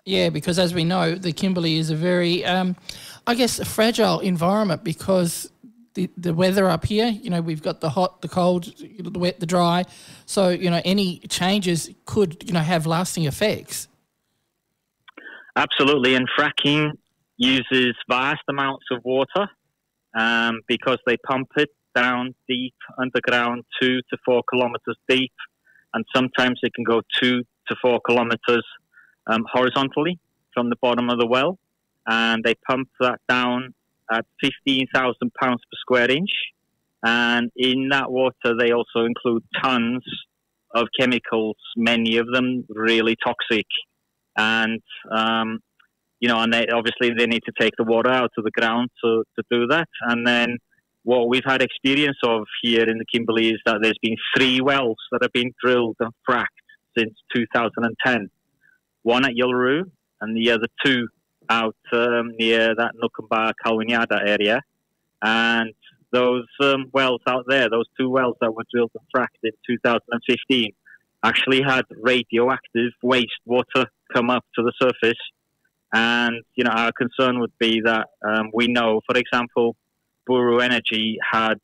Yeah, because as we know, the Kimberley is a very, I guess, a fragile environment because the weather up here, we've got the hot, the cold, the wet, the dry. So, any changes could, have lasting effects. Absolutely, and fracking uses vast amounts of water because they pump it down deep underground, 2 to 4 kilometers deep, and sometimes it can go 2 to 4 kilometers horizontally from the bottom of the well, and they pump that down at 15,000 pounds per square inch. And in that water, they also include tons of chemicals, many of them really toxic. And, and they need to take the water out of the ground to do that. And then what we've had experience of here in the Kimberley is that there's been 3 wells that have been drilled and fracked since 2010. One at Yulru and the other 2 out near that Nukumba Kalwinyada area. And those wells out there, those 2 wells that were drilled and fracked in 2015, actually had radioactive wastewater come up to the surface. And, our concern would be that we know, for example, Buru Energy had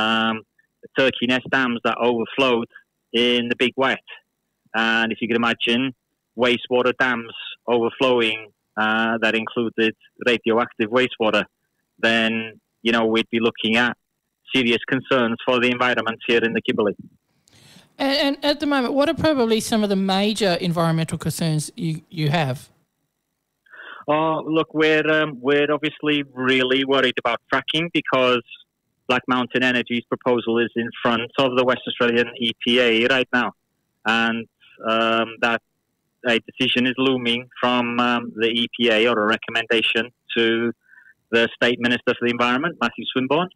Turkey Nest dams that overflowed in the Big Wet. And if you can imagine wastewater dams overflowing that included radioactive wastewater, then, we'd be looking at serious concerns for the environment here in the Kimberley. And at the moment, what are probably some of the major environmental concerns you have? Oh, look, we're obviously really worried about fracking because Black Mountain Energy's proposal is in front of the West Australian EPA right now. And that a decision is looming from the EPA, or a recommendation to the State Minister for the Environment, Matthew Swinburne.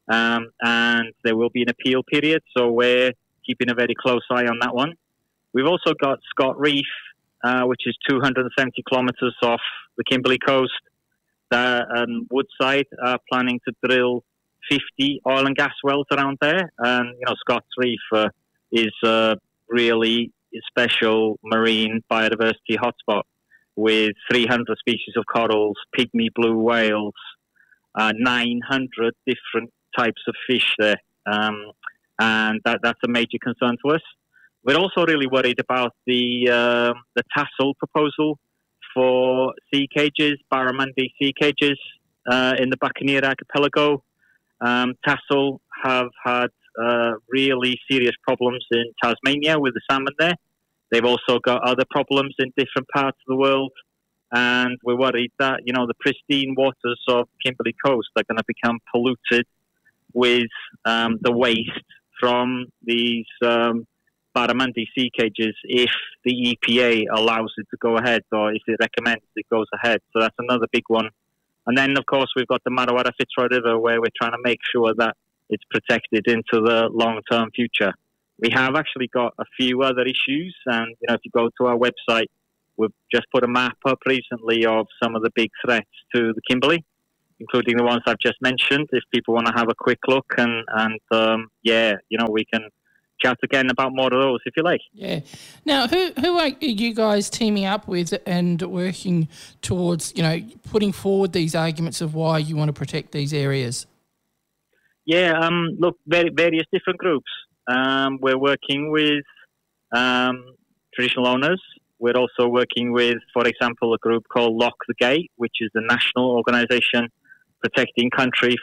And there will be an appeal period, so we're keeping a very close eye on that one. We've also got Scott Reef, which is 270 kilometres off the Kimberley coast. Woodside are planning to drill 50 oil and gas wells around there. And, Scott's Reef is a really special marine biodiversity hotspot with 300 species of corals, pygmy blue whales, 900 different types of fish there. And that's a major concern to us. We're also really worried about the Tassal proposal for sea cages, barramundi sea cages in the Buccaneer Archipelago. Tassal have had really serious problems in Tasmania with the salmon there. They've also got other problems in different parts of the world. And we're worried that, the pristine waters of Kimberley Coast are going to become polluted with the waste from these barramundi sea cages if the EPA allows it to go ahead, or if it recommends it goes ahead. So that's another big one. And then, of course, we've got the Marrawara Fitzroy River, where we're trying to make sure that it's protected into the long-term future. We have actually got a few other issues, and if you go to our website, we've just put a map up recently of some of the big threats to the Kimberley, including the ones I've just mentioned, if people want to have a quick look. And we can chat again about more of those, if you like. Yeah. Now, who are you guys teaming up with and working towards, putting forward these arguments of why you want to protect these areas? Yeah, various different groups. We're working with traditional owners. We're also working with, for example, a group called Lock the Gate, which is the national organisation protecting country